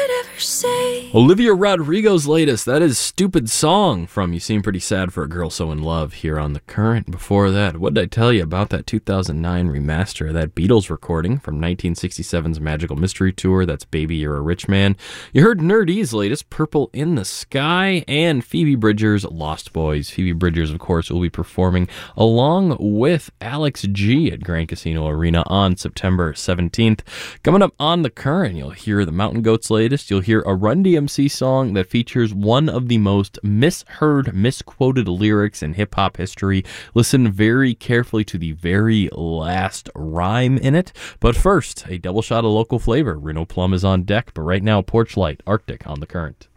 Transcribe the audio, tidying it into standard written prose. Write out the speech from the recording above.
ever say. Olivia Rodrigo's latest, that is Stupid Song from You Seem Pretty Sad for a Girl So in Love here on The Current. Before that, what did I tell you about that 2009 remaster of that Beatles recording from 1967's Magical Mystery Tour? That's Baby You're a Rich Man. You heard Nerdy's latest, Purple in the Sky, and Phoebe Bridgers' Lost Boys. Phoebe Bridgers, of course, will be performing along with Alex G at Grand Casino Arena on September 17th. Coming up on The Current, you'll hear the Mountain Goats' latest. You'll hear a Run DMC song that features one of the most misheard, misquoted lyrics in hip-hop history. Listen very carefully to the very last rhyme in it. But first, a double shot of local flavor. Renault Plum is on deck, but right now, Porch Light, Arctic on The Current.